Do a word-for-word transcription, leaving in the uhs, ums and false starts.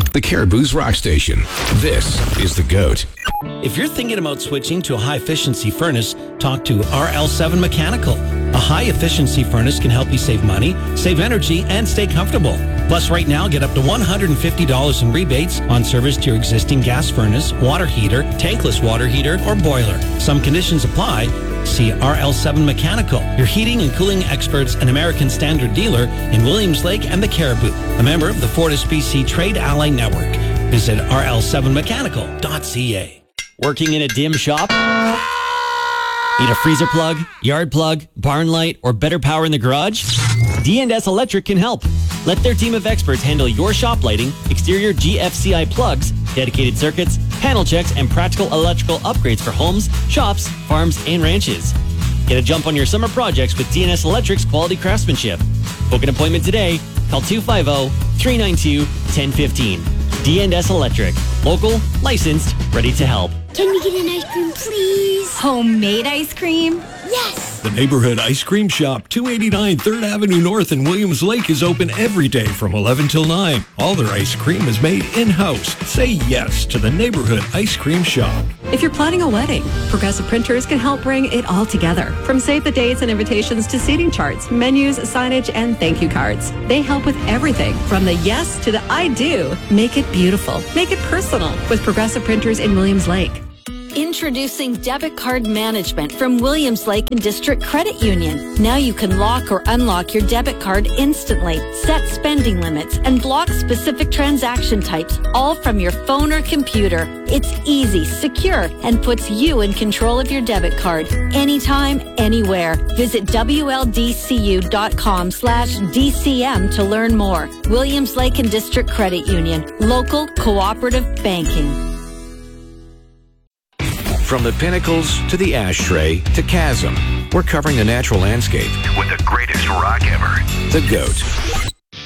the Caribou's Rock Station. This is The GOAT. If you're thinking about switching to a high-efficiency furnace, talk to R L seven Mechanical. A high-efficiency furnace can help you save money, save energy, and stay comfortable. Plus, right now, get up to one hundred fifty dollars in rebates on service to your existing gas furnace, water heater, tankless water heater, or boiler. Some conditions apply. See R L seven Mechanical, your heating and cooling experts and American Standard dealer in Williams Lake and the Caribou. A member of the Fortis B C Trade Ally Network. Visit R L seven mechanical dot c a. Working in a dim shop? Need a freezer plug, yard plug, barn light, or better power in the garage? D and S Electric can help. Let their team of experts handle your shop lighting, exterior G F C I plugs, dedicated circuits, panel checks, and practical electrical upgrades for homes, shops, farms, and ranches. Get a jump on your summer projects with D and S Electric's quality craftsmanship. Book an appointment today. Call two five zero, three nine two, one zero one five. D and S Electric. Local, licensed, ready to help. Can we get an ice cream, please? Homemade ice cream? Yes! The Neighborhood Ice Cream Shop, two eighty-nine third Avenue North in Williams Lake, is open every day from eleven till nine. All their ice cream is made in-house. Say yes to the Neighborhood Ice Cream Shop. If you're planning a wedding, Progressive Printers can help bring it all together. From save the dates and invitations to seating charts, menus, signage, and thank you cards. They help with everything from the yes to the I do. Make it beautiful. Make it personal with Progressive Printers in Williams Lake. Introducing debit card management from Williams Lake and District Credit Union. Now you can lock or unlock your debit card instantly, set spending limits, and block specific transaction types, all from your phone or computer. It's easy, secure, and puts you in control of your debit card. Anytime, anywhere. Visit W L D C U dot com slash D C M to learn more. Williams Lake and District Credit Union. Local cooperative banking. From the pinnacles to the ashtray to chasm, we're covering the natural landscape with the greatest rock ever. The GOAT.